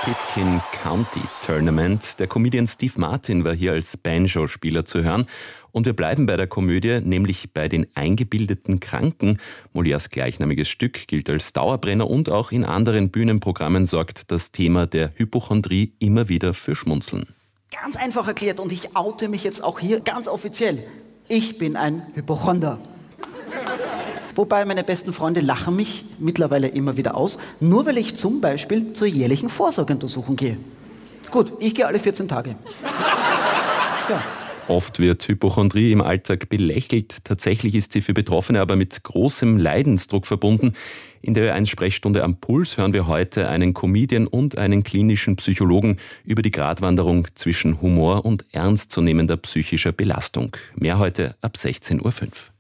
Pitkin County Tournament. Der Comedian Steve Martin war hier als Banjo-Spieler zu hören. Und wir bleiben bei der Komödie, nämlich bei den eingebildeten Kranken. Molières gleichnamiges Stück gilt als Dauerbrenner und auch in anderen Bühnenprogrammen sorgt das Thema der Hypochondrie immer wieder für Schmunzeln. Ganz einfach erklärt, und ich oute mich jetzt auch hier ganz offiziell. Ich bin ein Hypochonder. Wobei meine besten Freunde lachen mich mittlerweile immer wieder aus, nur weil ich zum Beispiel zur jährlichen Vorsorgeuntersuchung gehe. Gut, ich gehe alle 14 Tage. Ja. Oft wird Hypochondrie im Alltag belächelt. Tatsächlich ist sie für Betroffene aber mit großem Leidensdruck verbunden. In der Ö1-Sprechstunde am Puls hören wir heute einen Comedian und einen klinischen Psychologen über die Gratwanderung zwischen Humor und ernstzunehmender psychischer Belastung. Mehr heute ab 16:05 Uhr.